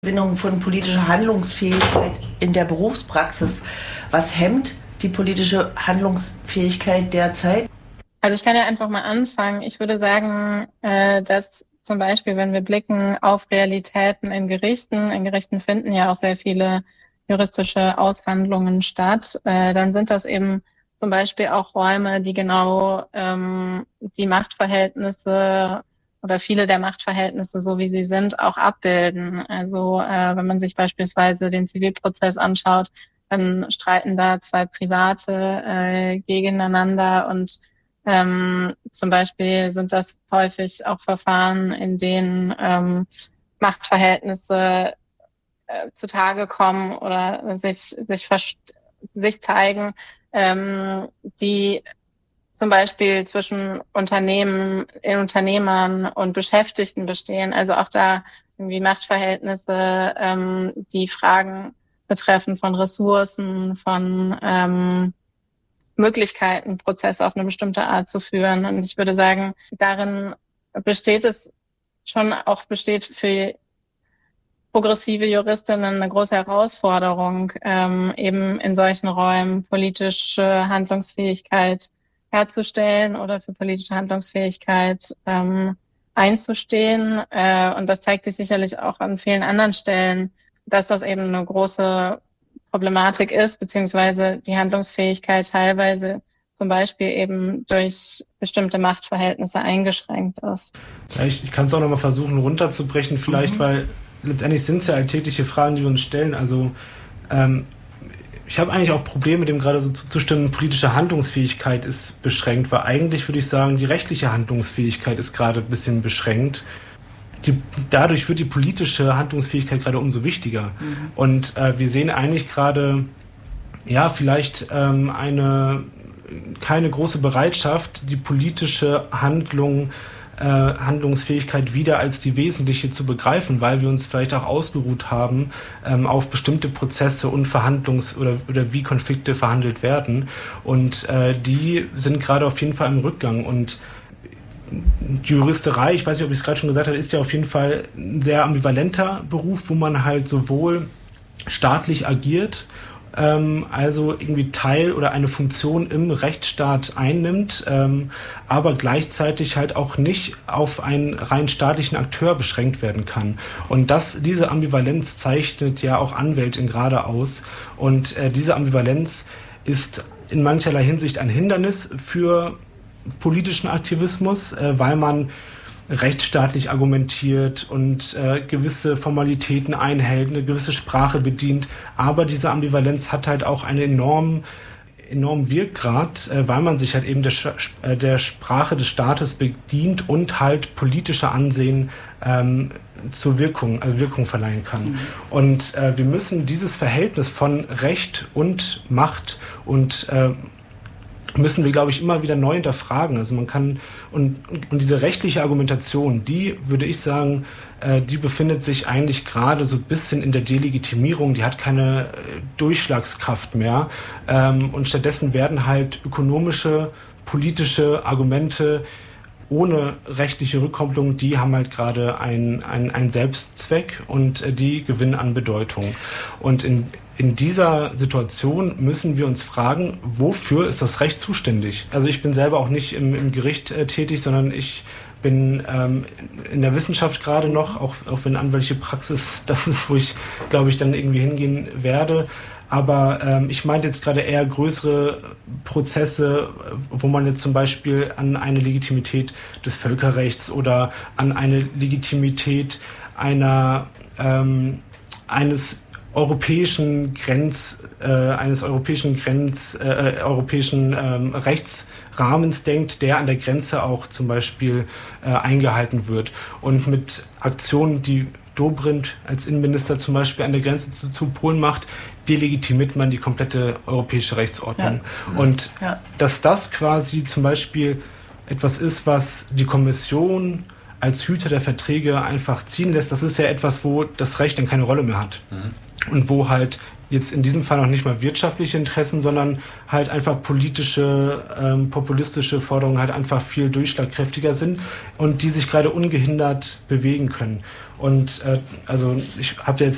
Gewinnung von politischer Handlungsfähigkeit in der Berufspraxis. Was hemmt die politische Handlungsfähigkeit derzeit? Also ich kann ja einfach mal anfangen. Ich würde sagen, dass zum Beispiel, wenn wir blicken auf Realitäten in Gerichten finden ja auch sehr viele juristische Aushandlungen statt, dann sind das eben zum Beispiel auch Räume, die genau die Machtverhältnisse oder viele der Machtverhältnisse, so wie sie sind, auch abbilden. Also wenn man sich beispielsweise den Zivilprozess anschaut, dann streiten da zwei Private gegeneinander und zum Beispiel sind das häufig auch Verfahren, in denen Machtverhältnisse zutage kommen oder sich zeigen, die zum Beispiel zwischen Unternehmern und Beschäftigten bestehen. Also auch da irgendwie Machtverhältnisse, die Fragen betreffen von Ressourcen, von Möglichkeiten, Prozesse auf eine bestimmte Art zu führen. Und ich würde sagen, darin besteht für progressive Juristinnen eine große Herausforderung, eben in solchen Räumen politische Handlungsfähigkeit herzustellen oder für politische Handlungsfähigkeit einzustehen. Und das zeigt sich sicherlich auch an vielen anderen Stellen, dass das eben eine große Problematik ist, beziehungsweise die Handlungsfähigkeit teilweise zum Beispiel eben durch bestimmte Machtverhältnisse eingeschränkt ist. Ja, ich kann es auch nochmal versuchen runterzubrechen, vielleicht, weil letztendlich sind es ja alltägliche Fragen, die wir uns stellen. Also ich habe eigentlich auch Probleme, dem gerade so zuzustimmen, politische Handlungsfähigkeit ist beschränkt, weil eigentlich würde ich sagen, die rechtliche Handlungsfähigkeit ist gerade ein bisschen beschränkt. Dadurch wird die politische Handlungsfähigkeit gerade umso wichtiger. Und wir sehen eigentlich gerade, ja, vielleicht keine große Bereitschaft, die politische Handlungsfähigkeit wieder als die wesentliche zu begreifen, weil wir uns vielleicht auch ausgeruht haben auf bestimmte Prozesse und oder wie Konflikte verhandelt werden. Und die sind gerade auf jeden Fall im Rückgang. Und die Juristerei, ich weiß nicht, ob ich es gerade schon gesagt habe, ist ja auf jeden Fall ein sehr ambivalenter Beruf, wo man halt sowohl staatlich agiert, also irgendwie Teil oder eine Funktion im Rechtsstaat einnimmt, aber gleichzeitig halt auch nicht auf einen rein staatlichen Akteur beschränkt werden kann. Und diese Ambivalenz zeichnet ja auch Anwältin gerade aus. Und diese Ambivalenz ist in mancherlei Hinsicht ein Hindernis für politischen Aktivismus, weil man rechtsstaatlich argumentiert und gewisse Formalitäten einhält, eine gewisse Sprache bedient. Aber diese Ambivalenz hat halt auch einen enormen Wirkgrad, weil man sich halt eben der Sprache des Staates bedient und halt politischer Ansehen zur Wirkung verleihen kann. Und wir müssen dieses Verhältnis von Recht und Macht und müssen wir, glaube ich, immer wieder neu hinterfragen. Also man kann, und diese rechtliche Argumentation, die, würde ich sagen, die befindet sich eigentlich gerade so ein bisschen in der Delegitimierung, die hat keine Durchschlagskraft mehr. Und stattdessen werden halt ökonomische, politische Argumente ohne rechtliche Rückkopplung, die haben halt gerade einen Selbstzweck und die gewinnen an Bedeutung. Und in dieser Situation müssen wir uns fragen, wofür ist das Recht zuständig? Also ich bin selber auch nicht im Gericht tätig, sondern ich bin in der Wissenschaft gerade noch, auch wenn anwaltliche Praxis das ist, wo ich, glaube ich, dann irgendwie hingehen werde. Aber ich meinte jetzt gerade eher größere Prozesse, wo man jetzt zum Beispiel an eine Legitimität des Völkerrechts oder an eine Legitimität eines europäischen Rechtsrahmens denkt, der an der Grenze auch zum Beispiel eingehalten wird. Und mit Aktionen, die Dobrindt als Innenminister zum Beispiel an der Grenze zu Polen macht, delegitimiert man die komplette europäische Rechtsordnung. Ja. Und dass das quasi zum Beispiel etwas ist, was die Kommission als Hüter der Verträge einfach ziehen lässt, das ist ja etwas, wo das Recht dann keine Rolle mehr hat. Und wo halt jetzt in diesem Fall noch nicht mal wirtschaftliche Interessen, sondern halt einfach politische, populistische Forderungen halt einfach viel durchschlagkräftiger sind und die sich gerade ungehindert bewegen können. Und also ich habe jetzt